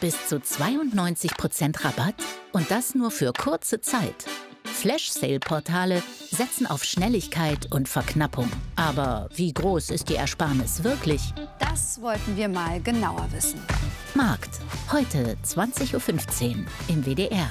Bis zu 92% Rabatt und das nur für kurze Zeit. Flash-Sale-Portale setzen auf Schnelligkeit und Verknappung. Aber wie groß ist die Ersparnis wirklich? Das wollten wir mal genauer wissen. Markt, heute 20:15 Uhr im WDR.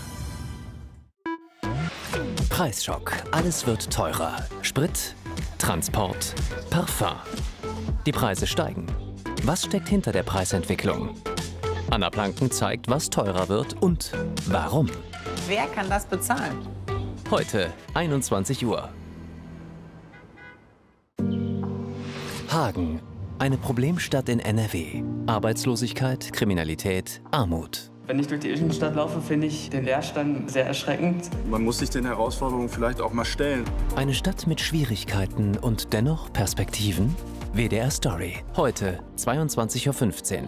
Preisschock. Alles wird teurer. Sprit, Transport, Parfum. Die Preise steigen. Was steckt hinter der Preisentwicklung? Anna Planken zeigt, was teurer wird und warum. Wer kann das bezahlen? Heute, 21 Uhr. Hagen, eine Problemstadt in NRW. Arbeitslosigkeit, Kriminalität, Armut. Wenn ich durch die Innenstadt laufe, finde ich den Leerstand sehr erschreckend. Man muss sich den Herausforderungen vielleicht auch mal stellen. Eine Stadt mit Schwierigkeiten und dennoch Perspektiven? WDR Story. Heute, 22:15 Uhr.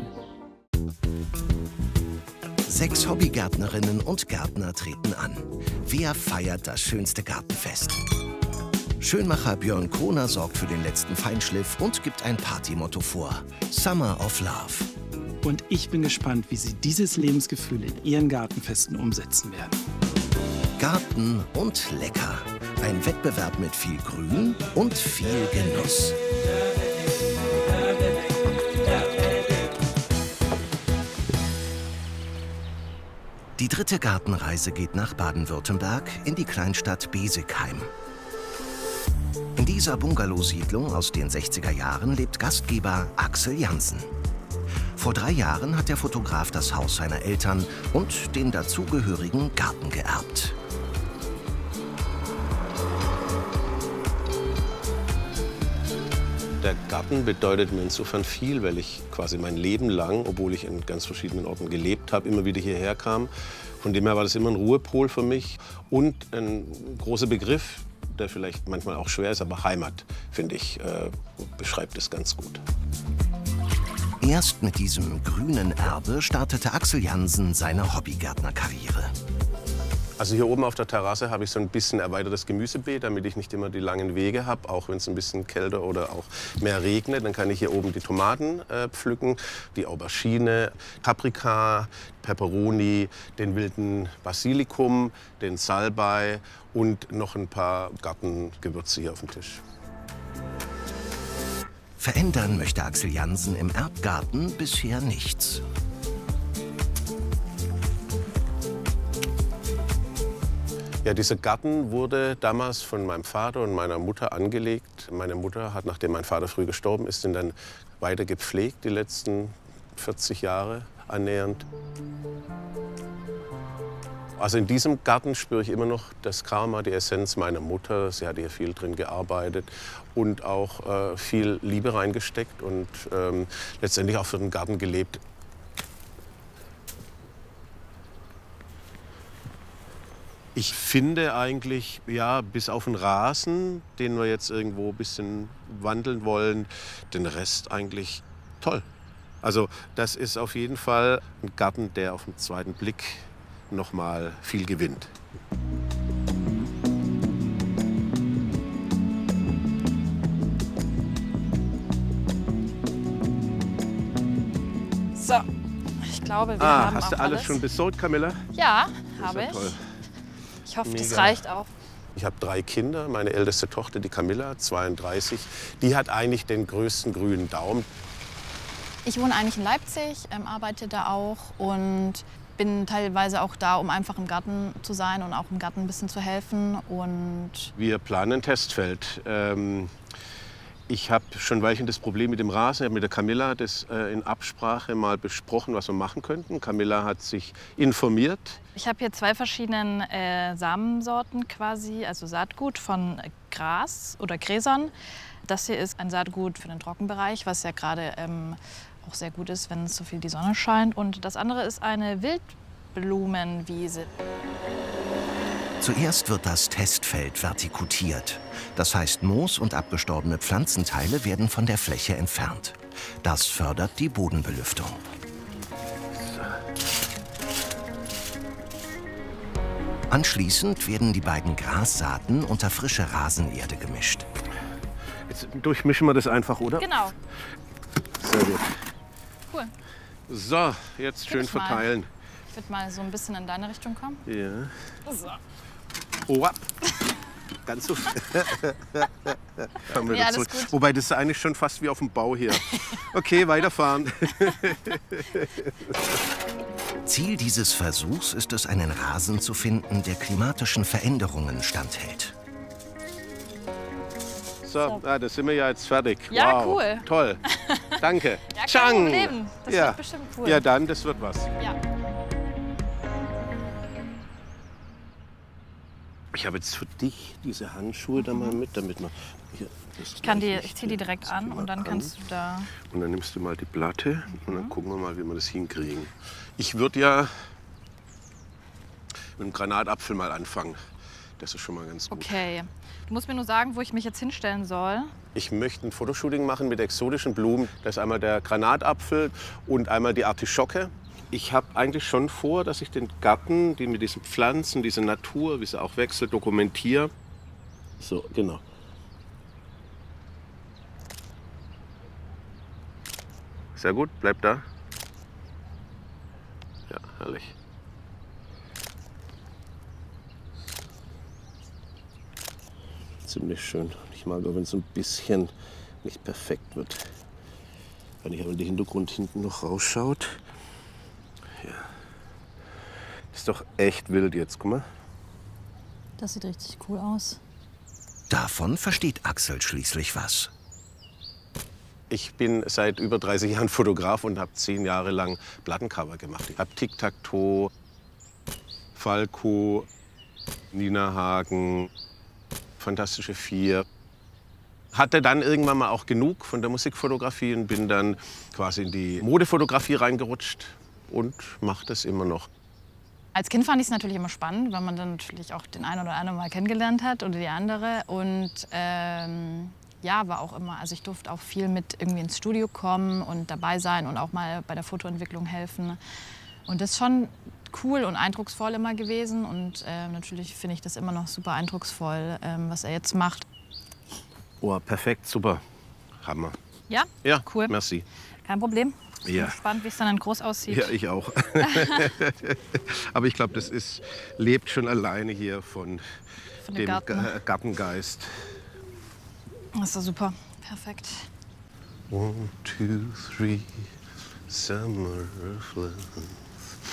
6 Hobbygärtnerinnen und Gärtner treten an. Wer feiert das schönste Gartenfest? Schönmacher Björn Kroner sorgt für den letzten Feinschliff und gibt ein Partymotto vor: Summer of Love. Und ich bin gespannt, wie Sie dieses Lebensgefühl in Ihren Gartenfesten umsetzen werden. Garten und lecker. Ein Wettbewerb mit viel Grün und viel Genuss. Die dritte Gartenreise geht nach Baden-Württemberg in die Kleinstadt Besigheim. In dieser Bungalow-Siedlung aus den 60er Jahren lebt Gastgeber Axel Jansen. Vor 3 Jahren hat der Fotograf das Haus seiner Eltern und den dazugehörigen Garten geerbt. Der Garten bedeutet mir insofern viel, weil ich quasi mein Leben lang, obwohl ich in ganz verschiedenen Orten gelebt habe, immer wieder hierher kam. Von dem her war das immer ein Ruhepol für mich und ein großer Begriff, der vielleicht manchmal auch schwer ist, aber Heimat, finde ich, beschreibt es ganz gut. Erst mit diesem grünen Erbe startete Axel Jansen seine Hobbygärtnerkarriere. Also hier oben auf der Terrasse habe ich so ein bisschen erweitertes Gemüsebeet, damit ich nicht immer die langen Wege habe, auch wenn es ein bisschen kälter oder auch mehr regnet. Dann kann ich hier oben die Tomaten pflücken, die Aubergine, Paprika, Peperoni, den wilden Basilikum, den Salbei und noch ein paar Gartengewürze hier auf dem Tisch. Verändern möchte Axel Jansen im Erbgarten bisher nichts. Ja, dieser Garten wurde damals von meinem Vater und meiner Mutter angelegt. Meine Mutter hat, nachdem mein Vater früh gestorben ist, den dann weiter gepflegt, die letzten 40 Jahre annähernd. Also in diesem Garten spüre ich immer noch das Karma, die Essenz meiner Mutter. Sie hat hier viel drin gearbeitet und auch viel Liebe reingesteckt und letztendlich auch für den Garten gelebt. Ich finde eigentlich, ja, bis auf den Rasen, den wir jetzt irgendwo ein bisschen wandeln wollen, den Rest eigentlich toll. Also das ist auf jeden Fall ein Garten, der auf den zweiten Blick noch mal viel gewinnt. So, ich glaube, wir haben hast du alles schon besorgt, Camilla? Ja, habe ich. Toll. Ich hoffe, das Mega. reicht auch. Ich habe 3 Kinder. Meine älteste Tochter, die Camilla, 32, die hat eigentlich den größten grünen Daumen. Ich wohne eigentlich in Leipzig, arbeite da auch und bin teilweise auch da, um einfach im Garten zu sein und auch im Garten ein bisschen zu helfen. Und Wir planen ein Testfeld. Ich habe schon ein Weilchen das Problem mit dem Rasen. Ich habe mit der Camilla das in Absprache mal besprochen, was wir machen könnten. Camilla hat sich informiert. ich habe hier 2 verschiedene Samensorten quasi, also Saatgut von Gras oder Gräsern. Das hier ist ein Saatgut für den Trockenbereich, was ja gerade auch sehr gut ist, wenn so viel die Sonne scheint. Und das andere ist eine Wildblumenwiese. Zuerst wird das Testfeld vertikutiert. Das heißt, Moos und abgestorbene Pflanzenteile werden von der Fläche entfernt. Das fördert die Bodenbelüftung. Anschließend werden die beiden Grassaaten unter frische Rasenerde gemischt. Jetzt durchmischen wir das einfach, oder? Genau. Sehr gut. Cool. So, jetzt schön verteilen. Ich würde mal so ein bisschen in deine Richtung kommen. Ja. So. Oh, ab. Ganz so. Ja, alles gut. Wobei, das ist eigentlich schon fast wie auf dem Bau hier. Okay, weiterfahren. Ziel dieses Versuchs ist es, einen Rasen zu finden, der klimatischen Veränderungen standhält. So, da sind wir ja jetzt fertig. Ja, wow, cool. Toll. Danke. Ja, Chang. kein Problem. Das Ja. wird bestimmt cool. Ja, dann, das wird was. Ja. Ich habe jetzt für dich diese Handschuhe da mal mit, damit man hier. Ich ziehe die direkt an und dann kannst du da. Und dann nimmst du mal die Platte und dann gucken wir mal, wie wir das hinkriegen. Ich würde ja mit dem Granatapfel mal anfangen. Das ist schon mal ganz gut. Okay. Du musst mir nur sagen, wo ich mich jetzt hinstellen soll. Ich möchte ein Fotoshooting machen mit exotischen Blumen. Das ist einmal der Granatapfel und einmal die Artischocke. Ich habe eigentlich schon vor, dass ich den Garten, mit diesen Pflanzen, diese Natur, wie sie auch wechselt, dokumentiere. So, genau. Sehr gut, bleib da. Ja, herrlich. Ziemlich schön. Ich mag auch, wenn es so ein bisschen nicht perfekt wird. Wenn ich aber den Hintergrund hinten noch rausschaut. Ja. Das ist doch echt wild jetzt, guck mal. Das sieht richtig cool aus. Davon versteht Axel schließlich was. Ich bin seit über 30 Jahren Fotograf und habe 10 Jahre lang Plattencover gemacht. Ich habe Tic-Tac-Toe, Falco, Nina Hagen, Fantastische Vier. Hatte dann irgendwann mal auch genug von der Musikfotografie und bin dann quasi in die Modefotografie reingerutscht und mache das immer noch. Als Kind fand ich es natürlich immer spannend, weil man dann natürlich auch den einen oder anderen mal kennengelernt hat oder die andere. Und ja, war auch immer, also ich durfte auch viel mit irgendwie ins Studio kommen und dabei sein und auch mal bei der Fotoentwicklung helfen. Und das ist schon cool und eindrucksvoll immer gewesen. Und natürlich finde ich das immer noch super eindrucksvoll, was er jetzt macht. Oh, perfekt, super. Hammer. Ja? Ja, Cool. Merci. Kein Problem. Ich bin Ja. gespannt, wie es dann in groß aussieht. Ja, ich auch. Aber ich glaube, das lebt schon alleine hier von dem Gartengeist. Das ist doch super. Perfekt. 1, 2, 3, Summer of Love.